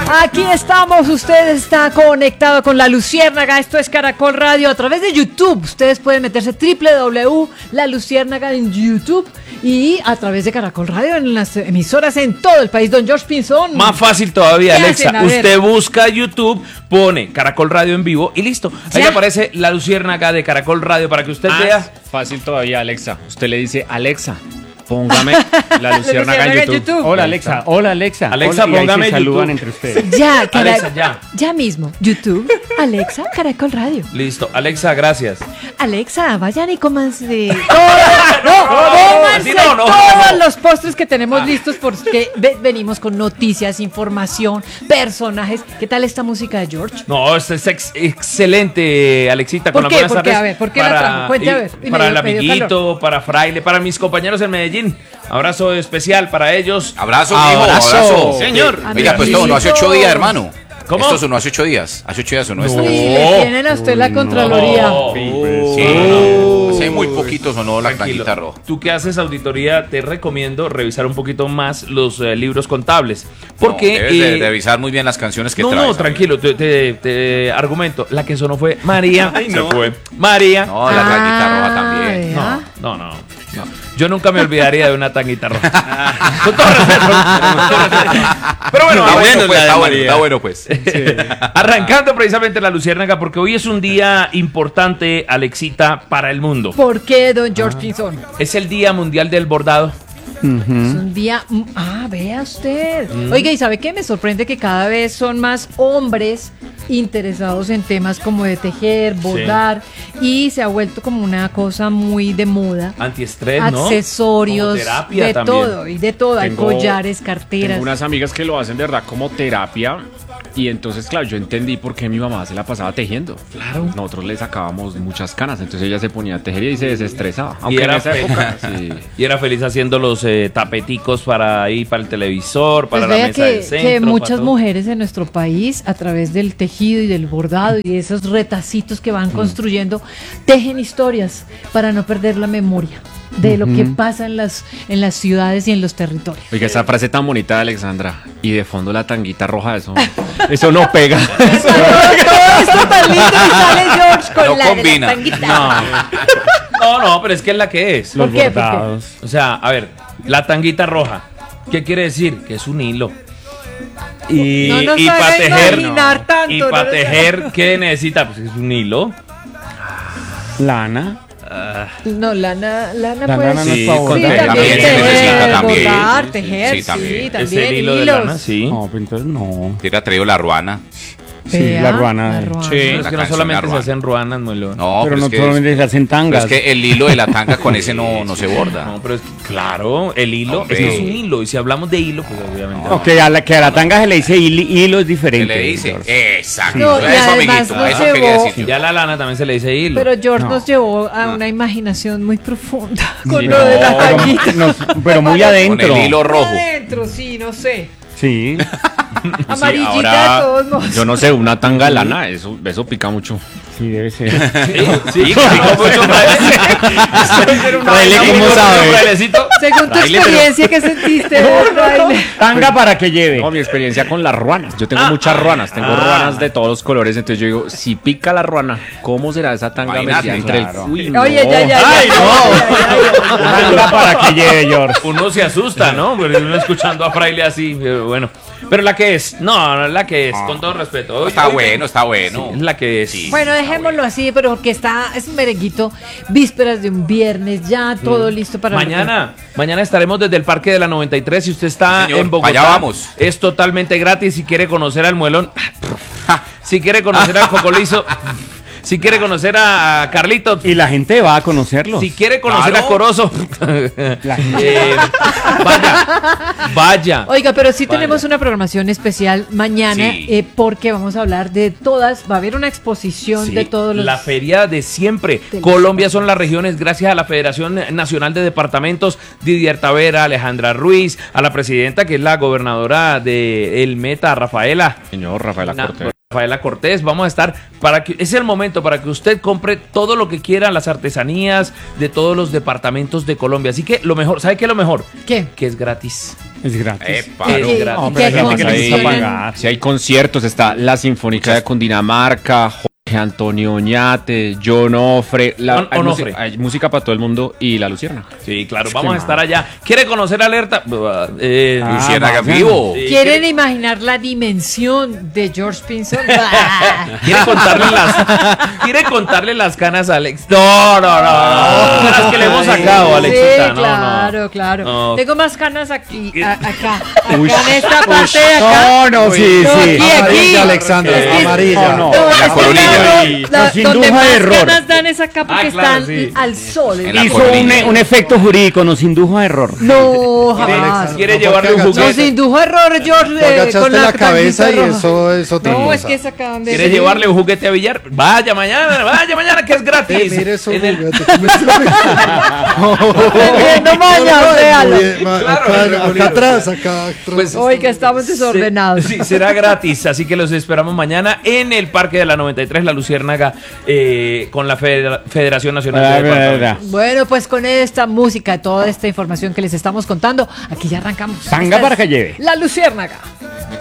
Aquí estamos, usted está conectado con La Luciérnaga, esto es Caracol Radio a través de YouTube. Ustedes pueden meterse La Luciérnaga en YouTube y a través de Caracol Radio en las emisoras en todo el país. Don George Pinzón. Más fácil todavía, Alexa. Usted busca YouTube, pone Caracol Radio en vivo y listo. Ahí le aparece La Luciérnaga de Caracol Radio para que usted vea. Fácil todavía, Alexa. Usted le dice, Alexa, póngame La Luciérnaga en YouTube. Hola, Alexa. Hola, Alexa. Alexa, hola, póngame y ahí se saludan YouTube. entre ustedes. Ya, Alexa, ya. Ya mismo. YouTube, Alexa, Caracol Radio. Listo. Alexa, gracias. Alexa, vayan y cómanse así no. todos los postres que tenemos listos porque venimos con noticias, información, personajes. ¿Qué tal esta música de George? No, esto es excelente, Alexita. ¿Por con qué? las buenas ¿Por qué? tardes A ver, ¿por qué la trajo? Cuente, a ver. Y Para me el dio amiguito, calor. para Fraile, para mis compañeros en Medellín. Abrazo especial para ellos. Abrazo, mijo, abrazo. Señor. Oiga, pues esto sonó hace 8 días, hermano. ¿Cómo? Esto sonó hace 8 días. Hace 8 días sonó esto. Uy, le tienen a usted la Contraloría. No. Sí, hace muy poquito sonó la Tranquilo. tanguita roja. Tú que haces auditoría, te recomiendo revisar un poquito más los libros contables. Porque Debes de revisar muy bien las canciones que no, traes. tranquilo, te argumento. La que sonó fue María. Se fue. María. No, la tanguita roja también. vea. No. Yo nunca me olvidaría de una tanguita roja. Con todo respeto. Pero bueno, Está bueno, bueno, pues, está bueno, pues. arrancando precisamente La Luciérnaga, porque hoy es un día importante, Alexita, para el mundo. ¿Por qué, don George Pinzón? Es el Día Mundial del Bordado. Es un día... vea usted. Oiga, ¿y sabe qué? Me sorprende que cada vez son más hombres interesados en temas como de tejer, bordar, y se ha vuelto como una cosa muy de moda. Antiestrés, ¿no? Accesorios, Como terapia de también. todo, y de todo. Hay collares, carteras. Tengo unas amigas que lo hacen de verdad como terapia. Y entonces, claro, yo entendí por qué mi mamá se la pasaba tejiendo. Claro. Nosotros le sacábamos muchas canas, entonces ella se ponía a tejer y se desestresaba. Aunque era en esa época, sí. Y era feliz haciendo los tapeticos para el televisor, para Pues la vea mesa del que centro. muchas para todo. mujeres en nuestro país, a través del tejido y del bordado y de esos retacitos que van construyendo, tejen historias para no perder la memoria de lo que pasa en las ciudades y en los territorios. Oiga, esa frase tan bonita de Alexandra. Y de fondo la tanguita roja, eso no pega. Todo esto tan lindo y sale George con No la combina. tanguita. No, pero es que es la que es. ¿Por qué? ¿Por qué? O sea, a ver, la tanguita roja. ¿Qué quiere decir? Que es un hilo. Y, No nos para haga tejer, imaginar tanto, y no para nos- tejer, ¿qué necesita? Pues es un hilo. Lana. No, lana La puede lana no ser. es para Sí, bordar. también se tejer, necesita también. bordar, Sí, tejer, sí, también. sí, Es también el hilo de hilos. lana, sí. No, pero entonces no. Hubiera traído la ruana. Sí, Vea, la ruana. la ruana. Sí, es La que no canción solamente La se Ruana. hacen ruanas, Muelo. No, pero pero no es que solamente se hacen pero tangas. es que el hilo de la tanga con ese no se borda. No, pero es que, claro, el hilo, Hombre. es que es un hilo. Y si hablamos de hilo, pues obviamente. Ok, que a la tanga se le dice hilo es ¿Qué diferente. le dice? George. Exacto. No, y eso, además amiguito, nos eso quería llevó- decir yo. Ya a la lana también se le dice hilo. Pero George No. nos llevó a una imaginación muy profunda con Sí, lo de la no, tanguita. pero muy Con adentro. el hilo rojo. Adentro, sí, no sé. Sí. Amarillita ahora, de todos modos. yo no sé, una tanga lana, eso pica mucho. Sí, debe ser. Sí, como mucho Fraile, ¿cómo sabe? Según tu Fraile, experiencia, ¿qué sentiste, Fraile? Tanga para que lleve. No, mi experiencia con las ruanas. Yo tengo muchas ruanas, tengo ruanas de todos los colores. Entonces yo digo, si pica la ruana, ¿cómo será esa tanga Imagínate, metida entre claro. el... Uy, no. Oye, ya. Ay, no. Tanga para que lleve, George. Uno se asusta, ¿no? Pero uno escuchando a Fraile así, bueno. Pero la que es, no, la que es, con todo respeto. Hoy- Está hoy- bueno, está Sí, bueno. es la que es. Sí. Bueno, dejémoslo así, pero porque es un merenguito, vísperas de un viernes, ya todo listo para... Mañana estaremos desde el Parque de la 93. Si usted está Señor, en Bogotá, allá vamos. es totalmente gratis. Si quiere conocer al Muelón, si quiere conocer al Cocolizo, si quiere conocer a Carlitos, Y la gente va a conocerlos. si quiere conocer Claro. a Corozo, La- vaya. Oiga, pero sí Vaya. tenemos una programación especial mañana Sí. porque vamos a hablar de todas, va a haber una exposición Sí, de todos los... la feria de siempre. De los- Colombia son las regiones gracias a la Federación Nacional de Departamentos, Didier Tavera, Alejandra Ruiz, a la presidenta que es la gobernadora de El Meta, Rafaela. Señor Rafaela Na- Cortés. Rafaela Cortés. Vamos a estar es el momento para que usted compre todo lo que quiera, las artesanías de todos los departamentos de Colombia. Así que lo mejor, ¿sabe qué es lo mejor? ¿Qué? Que es gratis. Es gratis. Epa. Es gratis. No, pero hay gente que le gusta pagar. Si hay conciertos, está la Sinfónica de Cundinamarca, Jorge Antonio Oñate, John Ofre, Onofre. hay música para todo el mundo y La Lucierna. Sí, claro, vamos a estar allá. ¿Quiere conocer Alerta? Luciérnaga vaya. vivo. Sí, ¿Quieren imaginar la dimensión de George Pinson? ¿Quiere contarle las canas a Alex? No. Las que le hemos sacado, Alexita. Sí, No, claro, no. claro. No. Tengo más canas aquí, acá Uy, en esta parte de acá. No, no, sí, No, sí. aquí, Amarilla, Alexandra, Es que- amarilla. No, No, La es que coronilla. la- Nos donde indujo más a error. canas dan es acá porque claro, están sí. al sol. En la Hizo coronilla. un efecto jurídico, nos indujo a error. No, jamás. ¿Quiere No, llevarle un porque Nos juguete? indujo a error, George, Tú agachaste con la cabeza y tanquita roja. eso te No, pasa. es que se acaban de... ¿Quiere llevarle un juguete a Billar? Vaya mañana que es gratis. Mire eso, En el- juguete. No mañana, véalo. Acá atrás, acá atrás. Pues, Hoy que estamos desordenados. Sí, será gratis, así que los esperamos mañana en el Parque de la 93, La Luciérnaga, con la Federación Nacional de Departamentos. Bueno, pues con esta música, toda esta información que les estamos contando, aquí ya arrancamos. Tanga Esta para es que lleve. La Luciérnaga.